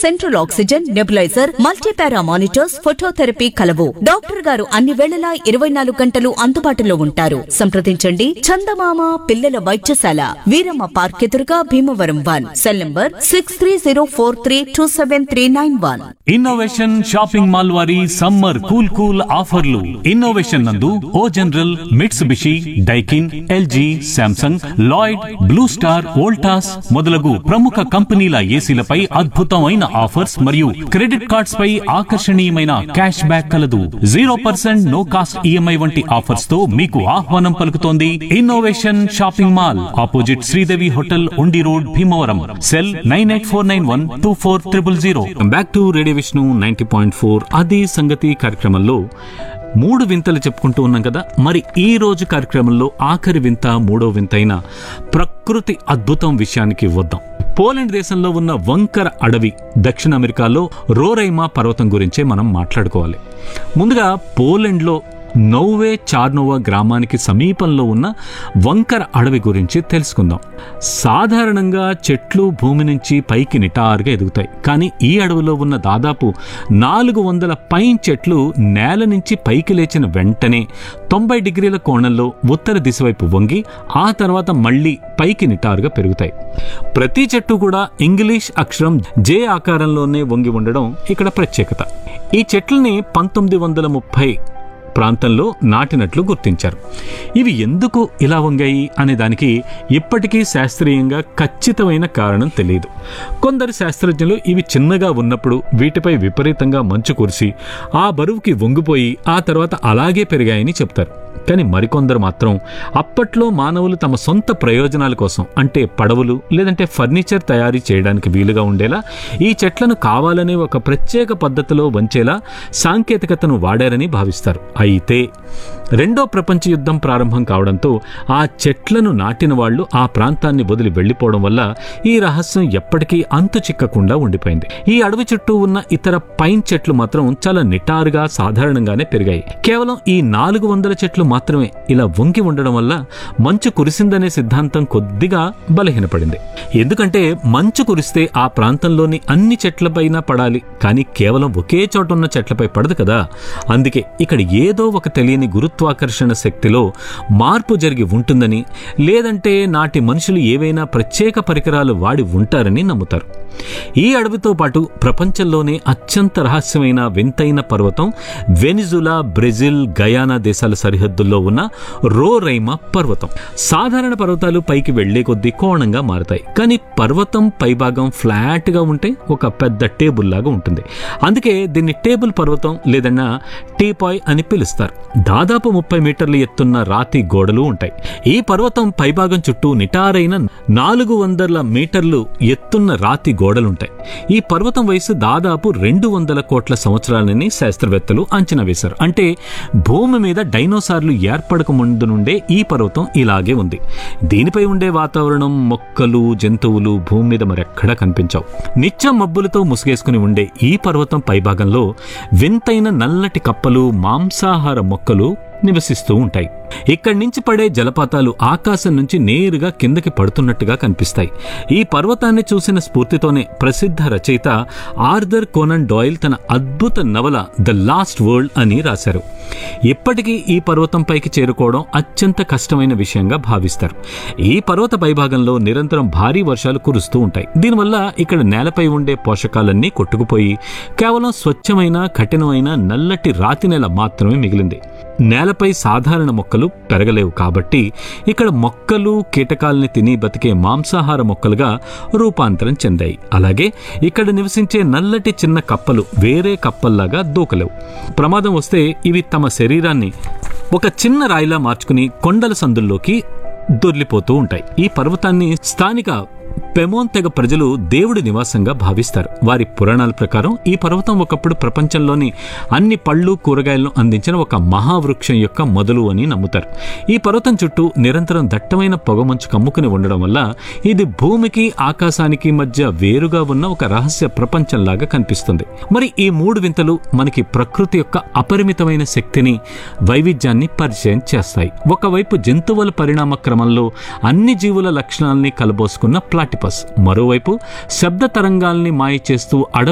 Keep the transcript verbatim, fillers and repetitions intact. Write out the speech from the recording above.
Central oxygen, nebuliser, multipara monitors, phototherapy కలవు. Doctor గారు అన్ని వేళలా ఇరవై నాలుగు గంటలు అందుబాటులో ఉంటారు. సంప్రదించండి చందమామ పిల్లల వైద్యశాల, వీరమ్మ పార్క్ ఎదురుగా, Bhimavaram one. Cell number six three zero four three two seven three nine one. Innovation shopping mall వారి సమ్మర్ కూల్ కూల్ ఆఫర్లు. ఇన్నోవేషన్ నందు ఓ general, Mitsubishi, Daikin, LG, Samsung, Lloyd, blue star, Voltas మొదలగు ప్రముఖ కంపెనీల ఏసీలపై అద్భుతమైన ఆఫర్స్ మరియు క్రెడిట్ కార్డ్స్ పై ఆకర్షణీయమైన cash back కలదు. Zero percent no cost EMI వంటి ఆఫర్స్ తో మీకు ఆహ్వానం పలుకుతోంది innovation shopping mall, opposite Sridevi hotel, ఉండి road, Bhimavaram. Cell nine eight four nine one two four triple zero. Back to radio Vishnu ninety point four. అది సంగతి కార్యక్రమంలో మూడు వింతలు చెప్పుకుంటూ ఉన్నాం కదా. మరి ఈ రోజు కార్యక్రమంలో ఆఖరి వింత, మూడో వింత అయిన ప్రకృతి అద్భుతం విషయానికి వద్దాం. పోలాండ్ దేశంలో ఉన్న వంకర అడవి, దక్షిణ అమెరికాలో రోరైమా పర్వతం గురించే మనం మాట్లాడుకోవాలి. ముందుగా పోలాండ్లో నోవే చార్నోవా గ్రామానికి సమీపంలో ఉన్న వంకర అడవి గురించి తెలుసుకుందాం. సాధారణంగా చెట్లు భూమి నుంచి పైకి నిటారుగా ఎదుగుతాయి. కానీ ఈ అడవిలో ఉన్న దాదాపు నాలుగు వందల పైన్ చెట్లు నేల నుంచి పైకి లేచిన వెంటనే తొంభై డిగ్రీల కోణంలో ఉత్తర దిశ వైపు వంగి ఆ తర్వాత మళ్లీ పైకి నిటారుగా పెరుగుతాయి. ప్రతి చెట్టు కూడా ఇంగ్లీష్ అక్షరం జే ఆకారంలోనే వంగి ఉండడం ఇక్కడ ప్రత్యేకత. ఈ చెట్లని పంతొమ్మిది వందల ముప్పై ప్రాంతంలో నాటినట్లు గుర్తించారు. ఇవి ఎందుకు ఇలా వంగాయి అనే దానికి ఇప్పటికీ శాస్త్రీయంగా ఖచ్చితమైన కారణం తెలియదు. కొందరు శాస్త్రజ్ఞులు ఇవి చిన్నగా ఉన్నప్పుడు వీటిపై విపరీతంగా మంచు కురిసి ఆ బరువుకి వంగిపోయి ఆ తర్వాత అలాగే పెరిగాయని చెప్తారు. కానీ మరికొందరు మాత్రం అప్పట్లో మానవులు తమ సొంత ప్రయోజనాల కోసం, అంటే పడవలు లేదంటే ఫర్నిచర్ తయారీ చేయడానికి వీలుగా ఉండేలా ఈ చెట్లను కావాలనే ఒక ప్రత్యేక పద్ధతిలో వంచేలా సాంకేతికతను వాడారని భావిస్తారు. అయితే రెండో ప్రపంచ యుద్ధం ప్రారంభం కావడంతో ఆ చెట్లను నాటిన వాళ్లు ఆ ప్రాంతాన్ని వదిలి వెళ్లిపోవడం వల్ల ఈ రహస్యం ఎప్పటికీ అంతు చిక్కకుండా ఉండిపోయింది. ఈ అడవి చుట్టూ ఉన్న ఇతర పైన్ చెట్లు మాత్రం చాలా నిటారుగా సాధారణంగానే పెరిగాయి. కేవలం ఈ నాలుగు వందల చెట్లు మాత్రమే ఇలా వంగి ఉండడం వల్ల మంచు కురిసిందనే సిద్ధాంతం కొద్దిగా బలహీనపడింది. ఎందుకంటే మంచు కురిస్తే ఆ ప్రాంతంలోని అన్ని చెట్లపైన పడాలి, కానీ కేవలం ఒకే చోట ఉన్న చెట్లపై పడదు కదా. అందుకే ఇక్కడ ఏదో ఒక తెలియని గురుత్వాకర్షణ శక్తిలో మార్పు జరిగి ఉంటుందని, లేదంటే నాటి మనుషులు ఏవైనా ప్రత్యేక పరికరాలు వాడి ఉంటారని నమ్ముతారు. ఈ అడవితో పాటు ప్రపంచంలోనే అత్యంత రహస్యమైన వింతైన పర్వతం వెనిజులా, బ్రెజిల్, గయానా దేశాల సరిహద్దుల్లో ఉన్న రోరైమా పర్వతం. సాధారణ పర్వతాలు పైకి వెళ్లే కొద్దీ కోణంగా మారుతాయి, కానీ పర్వతం పైభాగం ఫ్లాట్ గా ఉంటే ఒక పెద్ద టేబుల్ లాగా ఉంటుంది. అందుకే దీన్ని టేబుల్ పర్వతం లేదన్నా టీపాయ్ అని పిలుస్తారు. దాదాపు ముప్పై మీటర్ల ఎత్తున్న రాతి గోడలు ఉంటాయి. ఈ పర్వతం పైభాగం చుట్టూ నిటారైన నాలుగు వందల మీటర్లు ఎత్తున్న రాతి గోడలుంటాయి. ఈ పర్వతం వయసు దాదాపు రెండు వందల కోట్ల సంవత్సరాలని శాస్త్రవేత్తలు అంచనా వేశారు. అంటే భూమి మీద డైనోసార్లు ఏర్పడక ముందు నుండే ఈ పర్వతం ఇలాగే ఉంది. దీనిపై ఉండే వాతావరణం, మొక్కలు, జంతువులు భూమి మీద మరెక్కడా కనిపించవు. నిత్యం మబ్బులతో ముసుగేసుకుని ఉండే ఈ పర్వతం పైభాగంలో వింతైన నల్లటి కప్పలు, మాంసాహార మొక్కలు నివసిస్తూ ఉంటాయి. ఇక్కడి నుంచి పడే జలపాతాలు ఆకాశం నుంచి నేరుగా కిందకి పడుతున్నట్టుగా కనిపిస్తాయి. ఈ పర్వతాన్ని చూసిన స్ఫూర్తితోనే ప్రసిద్ధ రచయిత ఆర్థర్ కోనన్ డాయిల్ తన అద్భుత నవల ద లాస్ట్ వరల్డ్ అని రాశారు. ఇప్పటికీ ఈ పర్వతం పైకి చేరుకోవడం అత్యంత కష్టమైన విషయంగా భావిస్తారు. ఈ పర్వత పైభాగంలో నిరంతరం భారీ వర్షాలు కురుస్తూ ఉంటాయి. దీనివల్ల ఇక్కడ నేలపై ఉండే పోషకాలన్నీ కొట్టుకుపోయి కేవలం స్వచ్ఛమైన, కఠినమైన నల్లటి రాతి నేల మాత్రమే మిగిలింది. నేలపై సాధారణ మొక్కలు పెరగలేవు కాబట్టి ఇక్కడ మొక్కలు కీటకాల్ని తిని బతికే మాంసాహార మొక్కలుగా రూపాంతరం చెందాయి. అలాగే ఇక్కడ నివసించే నల్లటి చిన్న కప్పలు వేరే కప్పల్లాగా దూకలేవు. ప్రమాదం వస్తే ఇవి తమ శరీరాన్ని ఒక చిన్న రాయిలా మార్చుకుని కొండల సందుల్లోకి దొర్లిపోతూ ఉంటాయి. ఈ పర్వతాన్ని స్థానిక పెమోన్ తెగ ప్రజలు దేవుడి నివాసంగా భావిస్తారు. వారి పురాణాల ప్రకారం ఈ పర్వతం ఒకప్పుడు ప్రపంచంలోని అన్ని పళ్ళు, కూరగాయలను అందించిన ఒక మహావృక్షం యొక్క మొదలు అని నమ్ముతారు. ఈ పర్వతం చుట్టూ నిరంతరం దట్టమైన పొగమంచు కమ్ముకుని ఉండడం వల్ల ఇది భూమికి, ఆకాశానికి మధ్య వేరుగా ఉన్న ఒక రహస్య ప్రపంచంలాగా కనిపిస్తుంది. మరి ఈ మూడు వింతలు మనకి ప్రకృతి యొక్క అపరిమితమైన శక్తిని, వైవిధ్యాన్ని పరిచయం చేస్తాయి. ఒకవైపు జంతువుల పరిణామ క్రమంలో అన్ని జీవుల లక్షణాలని కలబోసుకున్న ప్లాటిపస్, మరోవైపు శబ్ద తరంగాల్ని మాయ చేస్తూ అడవి